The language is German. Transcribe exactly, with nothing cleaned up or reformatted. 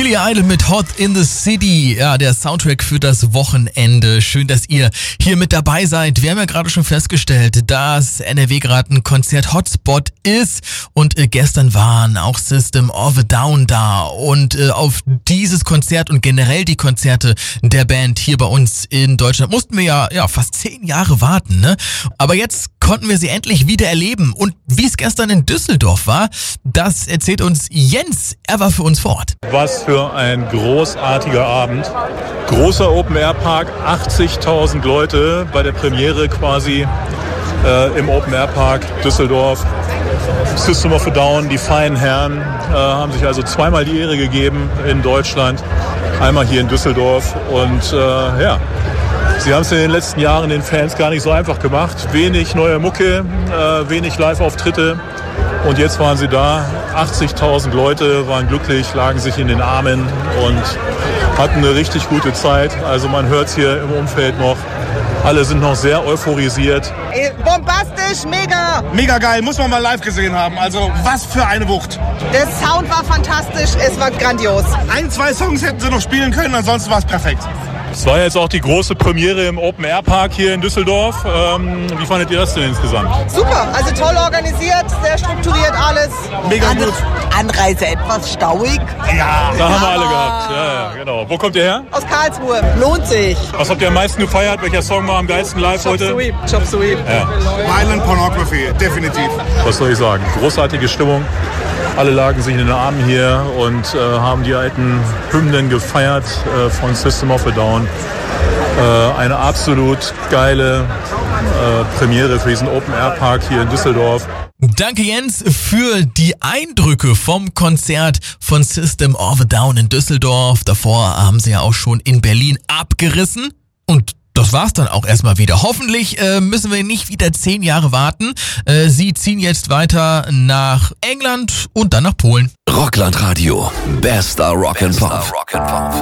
Billy Idol mit Hot in the City. Ja, der Soundtrack für das Wochenende. Schön, dass ihr hier mit dabei seid. Wir haben ja gerade schon festgestellt, dass N R W gerade ein Konzert-Hotspot ist. Und äh, gestern waren auch System of a Down da. Und äh, auf dieses Konzert und generell die Konzerte der Band hier bei uns in Deutschland mussten wir ja, ja fast zehn Jahre warten, ne? Aber jetzt konnten wir sie endlich wieder erleben. Und wie es gestern in Düsseldorf war, das erzählt uns Jens. Er war für uns vor Ort. Was für ein großartiger Abend. Großer Open-Air-Park, achtzigtausend Leute bei der Premiere quasi äh, im Open-Air-Park Düsseldorf. System of a Down, die feinen Herren, äh, haben sich also zweimal die Ehre gegeben in Deutschland. Einmal hier in Düsseldorf und äh, ja, sie haben es in den letzten Jahren den Fans gar nicht so einfach gemacht. Wenig neue Mucke, äh, wenig Live-Auftritte. Und jetzt waren sie da, achtzigtausend Leute waren glücklich, lagen sich in den Armen und hatten eine richtig gute Zeit. Also man hört es hier im Umfeld noch. Alle sind noch sehr euphorisiert. Bombastisch, mega! Mega geil, muss man mal live gesehen haben. Also was für eine Wucht. Der Sound war fantastisch, es war grandios. Ein, zwei Songs hätten sie noch spielen können, ansonsten war es perfekt. Es war jetzt auch die große Premiere im Open-Air-Park hier in Düsseldorf. Ähm, wie fandet ihr das denn insgesamt? Super, also toll organisiert, sehr strukturiert alles. Mega gut. Anreise etwas stauig. Ja, Da haben wir alle gehabt. Ja, ja, genau. Wo kommt ihr her? Aus Karlsruhe. Lohnt sich. Was habt ihr am meisten gefeiert? Welcher Song war am geilsten live heute? Sweep, Chop Sweep. Ja. Violent Pornography, definitiv. Was soll ich sagen? Großartige Stimmung. Alle lagen sich in den Armen hier und äh, haben die alten Hymnen gefeiert äh, von System of a Down. Äh, eine absolut geile äh, Premiere für diesen Open-Air-Park hier in Düsseldorf. Danke Jens für die Eindrücke vom Konzert von System of a Down in Düsseldorf. Davor haben sie ja auch schon in Berlin abgerissen und das war's dann auch erstmal wieder. Hoffentlich äh, müssen wir nicht wieder zehn Jahre warten. Äh, sie ziehen jetzt weiter nach England und dann nach Polen. Rockland Radio. Bester Rock'n'Pop.